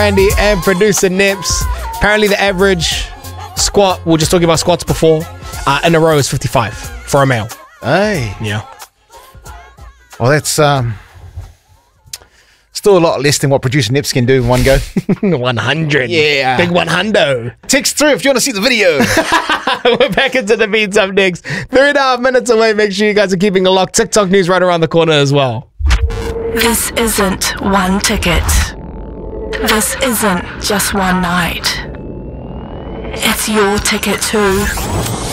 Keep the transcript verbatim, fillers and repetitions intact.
Andy and producer Nips. Apparently the average squat, we were just talking about squats before, uh, in a row is fifty-five for a male. Hey. Yeah. Well, that's um, still a lot less than what producer Nips can do in one go. one hundred. Yeah. Big one hundred. Text through if you want to see the video. We're back into the beats up next. Three and a half minutes away. Make sure you guys are keeping a lock. TikTok news right around the corner as well. This isn't one ticket. This isn't just one night. It's your ticket too.